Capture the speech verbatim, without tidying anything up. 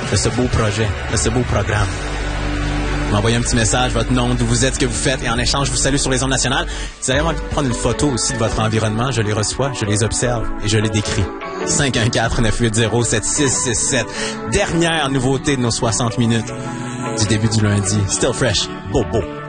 de ce beau projet, de ce beau programme. M'envoyez un petit message, votre nom, d'où vous êtes, ce que vous faites, et en échange, je vous salue sur les ondes nationales. Si vous avez envie de prendre une photo aussi de votre environnement, je les reçois, je les observe et je les décris. cinq un quatre neuf huit zéro sept six six sept. Dernière nouveauté de nos soixante minutes du début du lundi. Still fresh. Beau, beau.